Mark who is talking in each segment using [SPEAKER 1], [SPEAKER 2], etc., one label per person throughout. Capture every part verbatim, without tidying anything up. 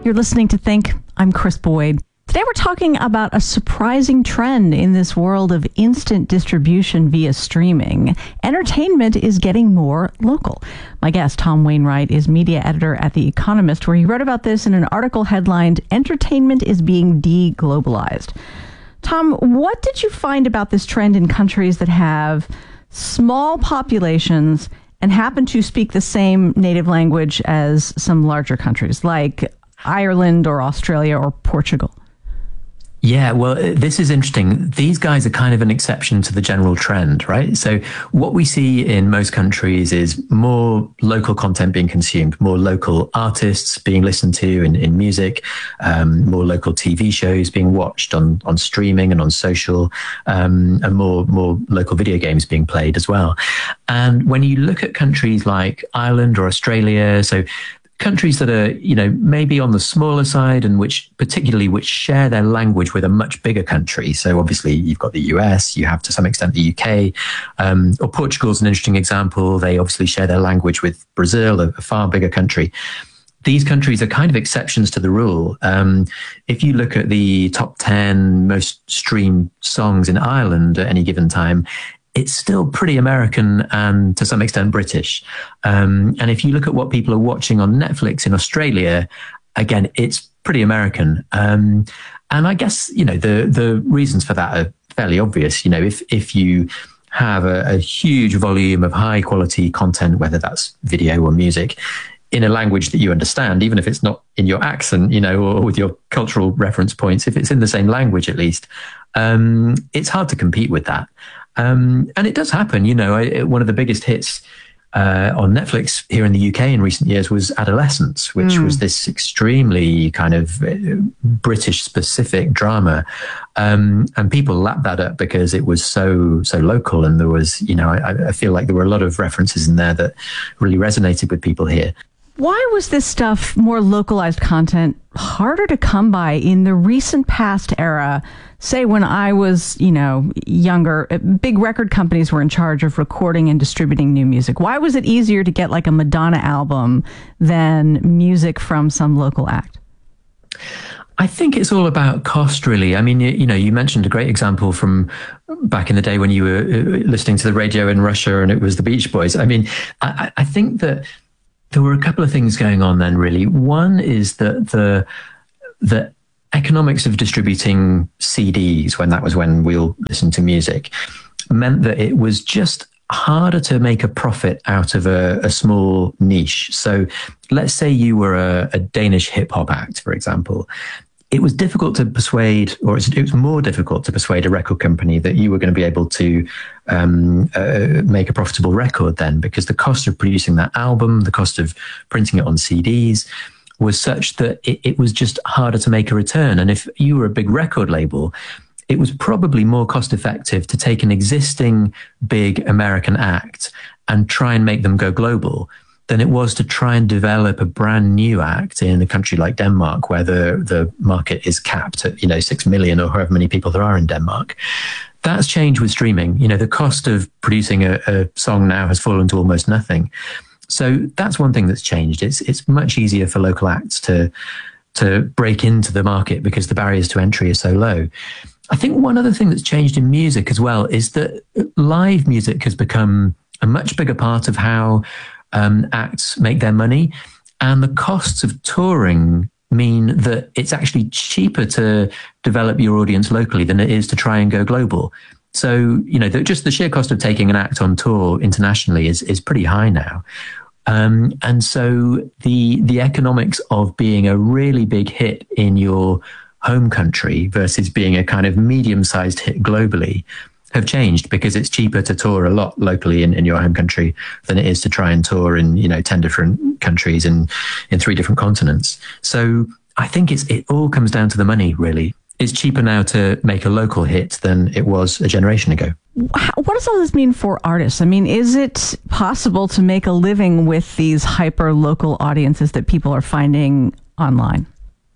[SPEAKER 1] You're listening to Think. I'm Chris Boyd. Today we're talking about a surprising trend in this world of instant distribution via streaming. Entertainment is getting more local. My guest, Tom Wainwright, is media editor at The Economist, where he wrote about this in an article headlined, "Entertainment is being de-globalized." Tom, what did you find about this trend in countries that have small populations and happen to speak the same native language as some larger countries, like Ireland or Australia or Portugal?
[SPEAKER 2] Yeah, well, this is interesting. These guys are kind of an exception to the general trend, right? So what we see in most countries is more local content being consumed, more local artists being listened to in, in music, um, more local T V shows being watched on, on streaming and on social, um, and more, more local video games being played as well. And when you look at countries like Ireland or Australia, so countries that are, you know, maybe on the smaller side and which particularly which share their language with a much bigger country. So obviously you've got the U S, you have to some extent the U K, um, or Portugal's an interesting example. They obviously share their language with Brazil, a, a far bigger country. These countries are kind of exceptions to the rule. Um, if you look at the top ten most streamed songs in Ireland at any given time, it's still pretty American and to some extent British. Um, and if you look at what people are watching on Netflix in Australia, again, it's pretty American. Um, and I guess, you know, the, the reasons for that are fairly obvious. You know, if, if you have a, a huge volume of high quality content, whether that's video or music, in a language that you understand, even if it's not in your accent, you know, or with your cultural reference points, if it's in the same language at least, um, it's hard to compete with that. Um, and it does happen, you know, I, one of the biggest hits uh, on Netflix here in the U K in recent years was Adolescence, which mm. was this extremely kind of British specific drama. Um, and people lapped that up because it was so, so local. And there was, you know, I, I feel like there were a lot of references in there that really resonated with people here.
[SPEAKER 1] Why was this stuff, more localized content, harder to come by in the recent past era? Say when I was, you know, younger, big record companies were in charge of recording and distributing new music. Why was it easier to get like a Madonna album than music from some local act?
[SPEAKER 2] I think it's all about cost, really. I mean, you, you know, you mentioned a great example from back in the day when you were listening to the radio in Russia and it was the Beach Boys. I mean, I, I think that there were a couple of things going on then, really. One is that the the economics of distributing C Ds, when that was when we all listened to music, meant that it was just harder to make a profit out of a, a small niche. So let's say you were a, a Danish hip hop act, for example. It was difficult to persuade, or it was more difficult to persuade a record company that you were going to be able to um, uh, make a profitable record then, because the cost of producing that album, the cost of printing it on C Ds was such that it, it was just harder to make a return. And if you were a big record label, it was probably more cost effective to take an existing big American act and try and make them go global than it was to try and develop a brand new act in a country like Denmark, where the, the market is capped at, you know, six million or however many people there are in Denmark. That's changed with streaming. You know, the cost of producing a, a song now has fallen to almost nothing. So that's one thing that's changed. It's, it's much easier for local acts to, to break into the market because the barriers to entry are so low. I think one other thing that's changed in music as well is that live music has become a much bigger part of how Um, acts make their money, and the costs of touring mean that it's actually cheaper to develop your audience locally than it is to try and go global. So, you know, the, just the sheer cost of taking an act on tour internationally is is pretty high now. Um, and so the the economics of being a really big hit in your home country versus being a kind of medium-sized hit globally have changed, because it's cheaper to tour a lot locally in, in your home country than it is to try and tour in, you know, ten different countries and in three different continents. So I think it's, it all comes down to the money, really. It's cheaper now to make a local hit than it was a generation ago.
[SPEAKER 1] What does all this mean for artists? I mean, is it possible to make a living with these hyper local audiences that people are finding online?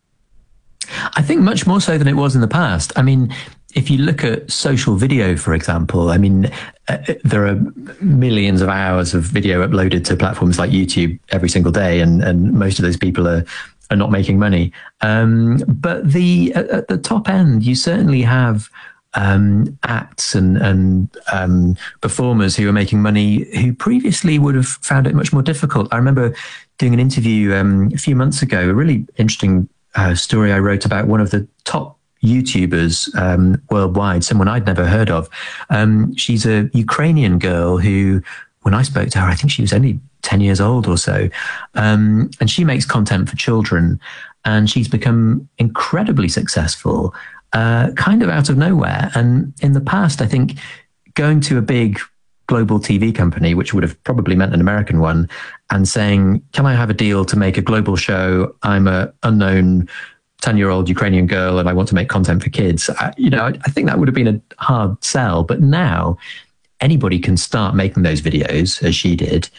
[SPEAKER 2] I think much more so than it was in the past. I mean, if you look at social video, for example, I mean, uh, there are millions of hours of video uploaded to platforms like YouTube every single day, and, and most of those people are are not making money. Um, but the at, at the top end, you certainly have um, acts and, and um, performers who are making money who previously would have found it much more difficult. I remember doing an interview um, a few months ago, a really interesting uh, story I wrote about one of the top YouTubers um, worldwide, someone I'd never heard of. Um, she's a Ukrainian girl who, when I spoke to her, I think she was only ten years old or so. Um, and she makes content for children, and she's become incredibly successful, uh, kind of out of nowhere. And in the past, I think going to a big global T V company, which would have probably meant an American one, and saying, can I have a deal to make a global show? I'm a unknown ten-year-old Ukrainian girl and I want to make content for kids. I, you know, I, I think that would have been a hard sell. But now anybody can start making those videos, as she did,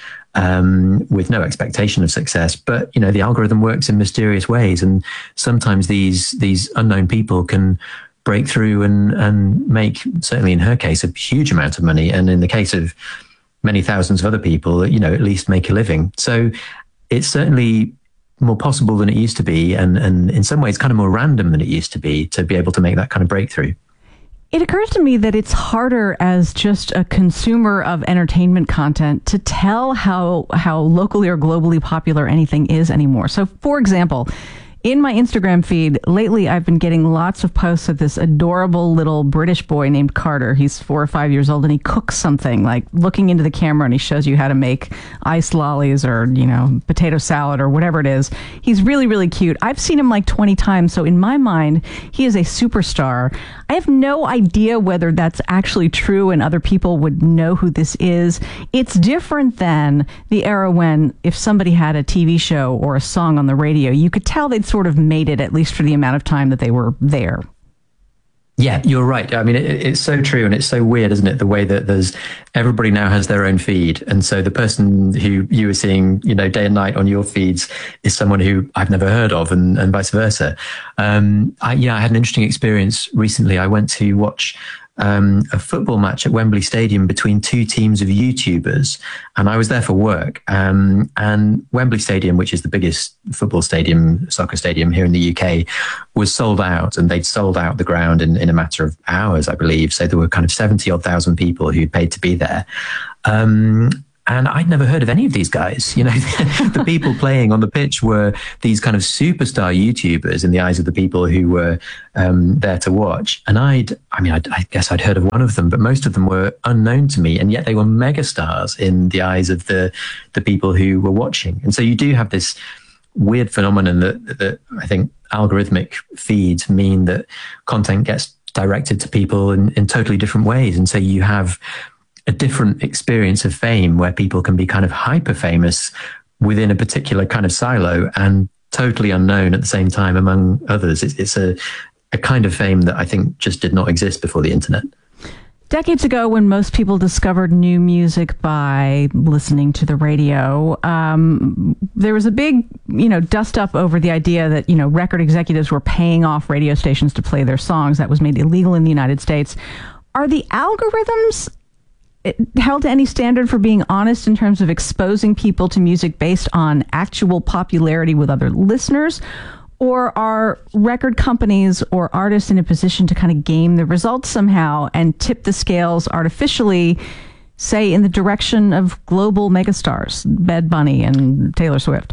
[SPEAKER 2] um, with no expectation of success. But, you know, the algorithm works in mysterious ways. And sometimes these these unknown people can break through and, and make, certainly in her case, a huge amount of money. And in the case of many thousands of other people, you know, at least make a living. So it's certainly more possible than it used to be. And, and in some ways, kind of more random than it used to be, to be able to make that kind of breakthrough.
[SPEAKER 1] It occurs to me that it's harder as just a consumer of entertainment content to tell how how locally or globally popular anything is anymore. So, for example, in my Instagram feed, lately I've been getting lots of posts of this adorable little British boy named Carter. He's four or five years old, and he cooks something, like looking into the camera, and he shows you how to make ice lollies or, you know, potato salad or whatever it is. He's really, really cute. I've seen him like twenty times, so in my mind, he is a superstar. I have no idea whether that's actually true and other people would know who this is. It's different than the era when if somebody had a T V show or a song on the radio, you could tell they'd sort of made it, at least for the amount of time that they were there.
[SPEAKER 2] Yeah, you're right. I mean, it, it's so true, and it's so weird, isn't it? The way that there's everybody now has their own feed, and so the person who you were seeing, you know, day and night on your feeds is someone who I've never heard of, and, and vice versa. Um, I, yeah, I had an interesting experience recently. I went to watch um, a football match at Wembley Stadium between two teams of YouTubers, and I was there for work. Um, and Wembley Stadium, which is the biggest football stadium, soccer stadium here in the U K, was sold out, and they'd sold out the ground in, in a matter of hours, I believe. So there were kind of seventy odd thousand people who'd paid to be there. Um, And I'd never heard of any of these guys. You know, the people playing on the pitch were these kind of superstar YouTubers in the eyes of the people who were um, there to watch. And I'd, I mean, I'd, I guess I'd heard of one of them, but most of them were unknown to me. And yet they were megastars in the eyes of the, the people who were watching. And so you do have this weird phenomenon that, that I think algorithmic feeds mean that content gets directed to people in, in totally different ways. And so you have a different experience of fame where people can be kind of hyper famous within a particular kind of silo and totally unknown at the same time among others. It's, it's a, a kind of fame that I think just did not exist before the internet.
[SPEAKER 1] Decades ago, when most people discovered new music by listening to the radio, um, there was a big, you know, dust up over the idea that, you know, record executives were paying off radio stations to play their songs. That was made illegal in the United States. Are the algorithms held to any standard for being honest in terms of exposing people to music based on actual popularity with other listeners? Or are record companies or artists in a position to kind of game the results somehow and tip the scales artificially, say, in the direction of global megastars, Bad Bunny and Taylor Swift?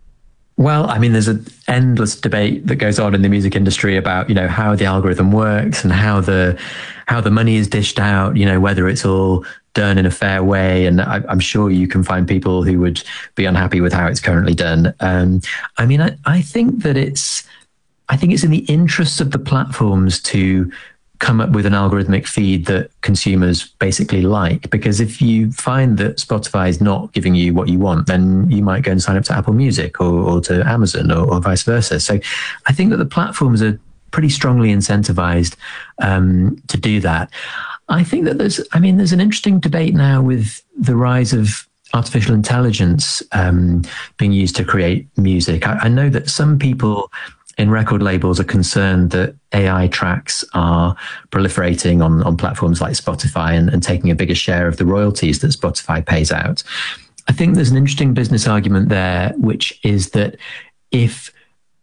[SPEAKER 2] Well, I mean, there's an endless debate that goes on in the music industry about, you know, how the algorithm works and how the how the money is dished out, you know, whether it's all done in a fair way. And I, I'm sure you can find people who would be unhappy with how it's currently done. Um, I mean, I, I think that it's I think it's in the interests of the platforms to come up with an algorithmic feed that consumers basically like, because if you find that Spotify is not giving you what you want, then you might go and sign up to Apple Music or, or to Amazon or, or vice versa. So I think that the platforms are pretty strongly incentivized um, to do that. I think that there's, I mean, there's an interesting debate now with the rise of artificial intelligence um, being used to create music. I, I know that some people in record labels are concerned that A I tracks are proliferating on, on platforms like Spotify and, and taking a bigger share of the royalties that Spotify pays out. I think there's an interesting business argument there, which is that if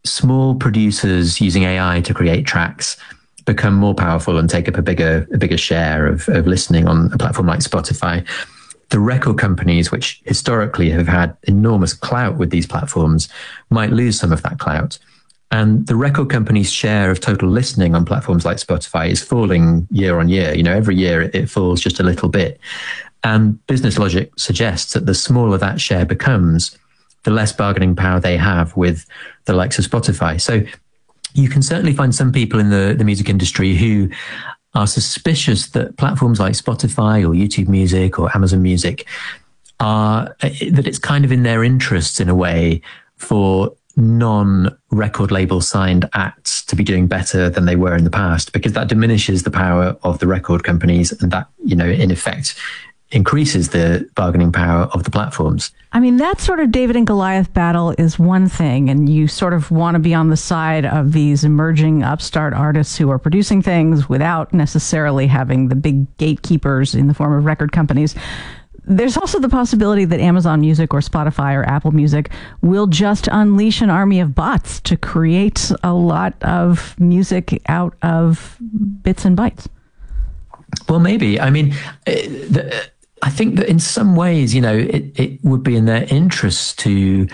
[SPEAKER 2] small producers using A I to create tracks become more powerful and take up a bigger a bigger share of, of listening on a platform like Spotify, the record companies, which historically have had enormous clout with these platforms, might lose some of that clout. And the record companies' share of total listening on platforms like Spotify is falling year on year. You know, every year it, it falls just a little bit. And business logic suggests that the smaller that share becomes, the less bargaining power they have with the likes of Spotify. So you can certainly find some people in the, the music industry who are suspicious that platforms like Spotify or YouTube Music or Amazon Music are, that it's kind of in their interests in a way for non-record label signed acts to be doing better than they were in the past, because that diminishes the power of the record companies, and that, you know, in effect increases the bargaining power of the platforms.
[SPEAKER 1] I mean, that sort of David and Goliath battle is one thing, and you sort of want to be on the side of these emerging upstart artists who are producing things without necessarily having the big gatekeepers in the form of record companies. There's also the possibility that Amazon Music or Spotify or Apple Music will just unleash an army of bots to create a lot of music out of bits and bytes.
[SPEAKER 2] Well, maybe. I mean, the, I think that in some ways, you know, it, it would be in their interest to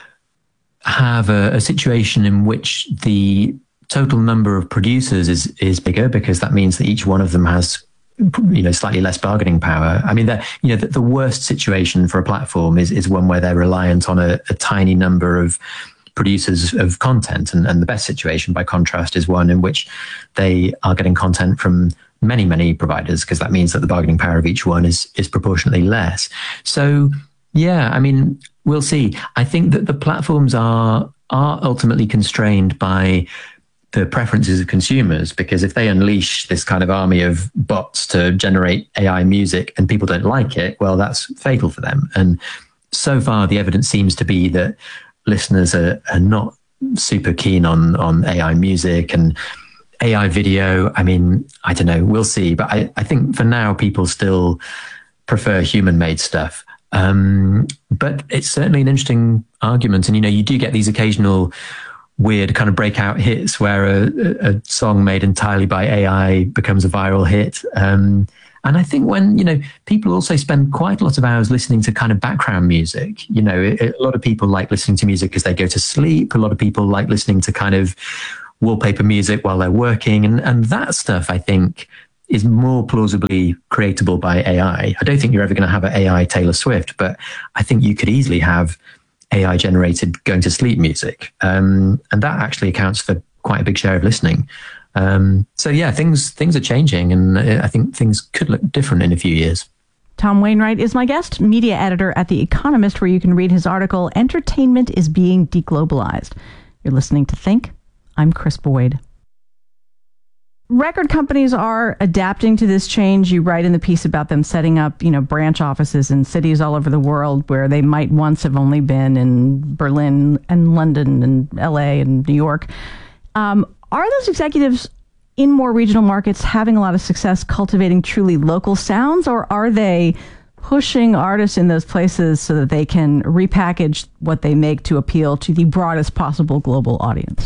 [SPEAKER 2] have a, a situation in which the total number of producers is, is bigger, because that means that each one of them has, you know, slightly less bargaining power. I mean, that, you know, the, the worst situation for a platform is, is one where they're reliant on a, a tiny number of producers of content. And, and the best situation, by contrast, is one in which they are getting content from many, many providers, because that means that the bargaining power of each one is, is proportionately less. So, yeah, I mean, we'll see. I think that the platforms are, are ultimately constrained by the preferences of consumers, because if they unleash this kind of army of bots to generate A I music and people don't like it, well, that's fatal for them. And so far, the evidence seems to be that listeners are, are not super keen on, on A I music and A I video. I mean, I don't know, we'll see. But I, I think for now, people still prefer human-made stuff. Um, but it's certainly an interesting argument. And, you know, you do get these occasional weird kind of breakout hits where a, a song made entirely by A I becomes a viral hit. Um, and I think when, you know, people also spend quite a lot of hours listening to kind of background music, you know, it, a lot of people like listening to music as they go to sleep. A lot of people like listening to kind of wallpaper music while they're working. And, and that stuff, I think, is more plausibly creatable by A I. I don't think you're ever going to have an A I Taylor Swift, but I think you could easily have A I generated going to sleep music. Um, and that actually accounts for quite a big share of listening. Um, so yeah, things, things are changing, and I think things could look different in a few years.
[SPEAKER 1] Tom Wainwright is my guest, media editor at The Economist, where you can read his article, Entertainment is Being Deglobalized. You're listening to Think. I'm Chris Boyd. Record companies are adapting to this change. You write in the piece about them setting up, you know, branch offices in cities all over the world where they might once have only been in Berlin and London and L A and New York. Um, are those executives in more regional markets having a lot of success cultivating truly local sounds, or are they pushing artists in those places so that they can repackage what they make to appeal to the broadest possible global audience?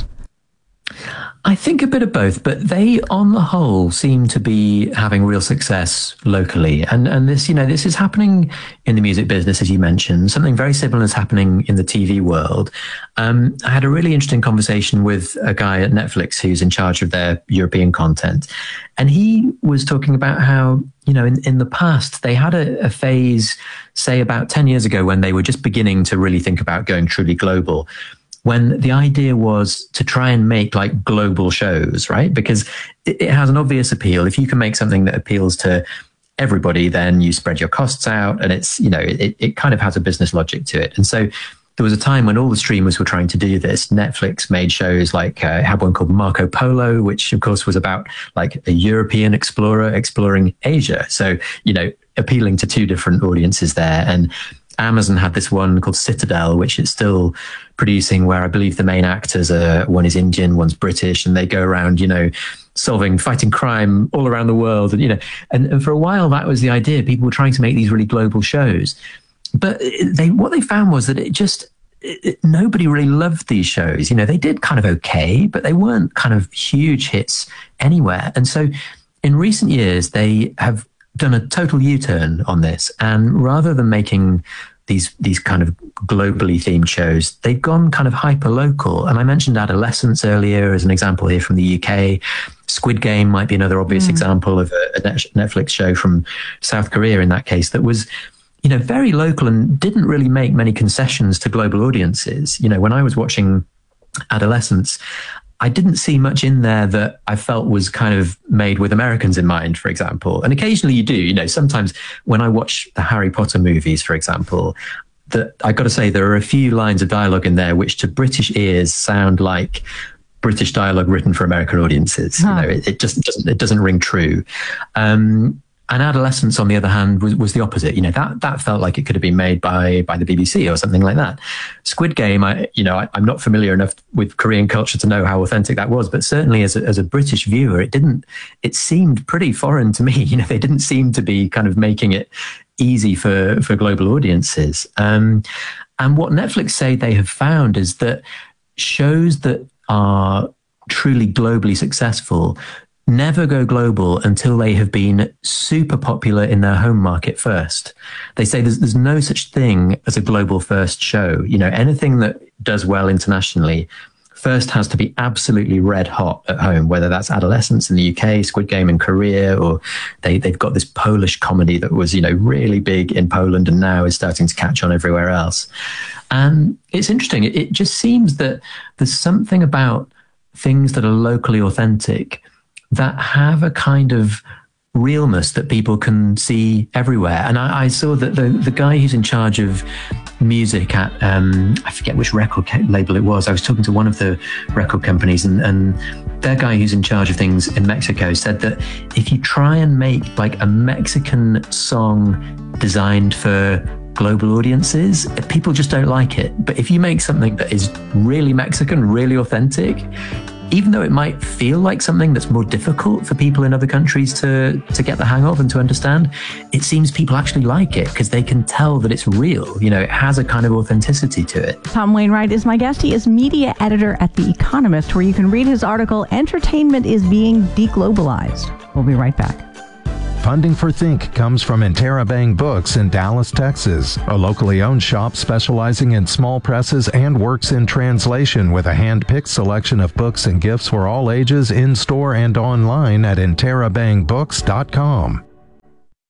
[SPEAKER 2] I think a bit of both, but they, on the whole, seem to be having real success locally. And and this, you know, this is happening in the music business, as you mentioned. Something very similar is happening in the T V world. Um, I had a really interesting conversation with a guy at Netflix who's in charge of their European content. And he was talking about how, you know, in, in the past, they had a, a phase, say about ten years ago, when they were just beginning to really think about going truly global, when the idea was to try and make like global shows, right? Because it, it has an obvious appeal. If you can make something that appeals to everybody, then you spread your costs out, and it's, you know, it, it kind of has a business logic to it. And so there was a time when all the streamers were trying to do this. Netflix made shows like, uh, had one called Marco Polo, which of course was about like a European explorer exploring Asia. So, you know, appealing to two different audiences there. And Amazon had this one called Citadel, which it's still producing, where I believe the main actors are, one is Indian, one's British, and they go around, you know, solving, fighting crime all around the world. And, you know, and, and for a while that was the idea. People were trying to make these really global shows. But they, what they found was that it just, it, it, nobody really loved these shows. You know, they did kind of okay, but they weren't kind of huge hits anywhere. And so in recent years, they have done a total U-turn on this. And rather than making these these kind of globally themed shows, they've gone kind of hyper local. And I mentioned Adolescence earlier as an example here from the U K. Squid Game might be another obvious mm. example of a, a Netflix show from South Korea in that case that was, you know, very local and didn't really make many concessions to global audiences. You know, when I was watching Adolescence, I didn't see much in there that I felt was kind of made with Americans in mind, for example. And occasionally you do, you know, sometimes when I watch the Harry Potter movies, for example, that I got to say there are a few lines of dialogue in there which to British ears sound like British dialogue written for American audiences. Huh. You know, it, it just doesn't, it doesn't ring true. Um, And Adolescence, on the other hand, was, was the opposite. You know, that, that felt like it could have been made by, by the B B C or something like that. Squid Game, I, you know, I, I'm not familiar enough with Korean culture to know how authentic that was, but certainly as a, as a British viewer, it didn't, it seemed pretty foreign to me. You know, they didn't seem to be kind of making it easy for, for global audiences. Um, and what Netflix say they have found is that shows that are truly globally successful never go global until they have been super popular in their home market first. They say there's, there's no such thing as a global first show. You know, anything that does well internationally first has to be absolutely red hot at home, whether that's Adolescence in the U K, Squid Game in Korea, or they, they've got this Polish comedy that was, you know, really big in Poland and now is starting to catch on everywhere else. And it's interesting. It, it just seems that there's something about things that are locally authentic that have a kind of realness that people can see everywhere. And I, I saw that the, the guy who's in charge of music at, um, I forget which record label it was. I was talking to one of the record companies and, and their guy who's in charge of things in Mexico said that if you try and make like a Mexican song designed for global audiences, people just don't like it. But if you make something that is really Mexican, really authentic, even though it might feel like something that's more difficult for people in other countries to, to get the hang of and to understand, it seems people actually like it because they can tell that it's real. You know, it has a kind of authenticity to it.
[SPEAKER 1] Tom Wainwright is my guest. He is media editor at The Economist, where you can read his article, Entertainment is Being Deglobalized. We'll be right back.
[SPEAKER 3] Funding for Think comes from Interabang Books in Dallas, Texas, a locally owned shop specializing in small presses and works in translation with a hand-picked selection of books and gifts for all ages in store and online at interabang books dot com.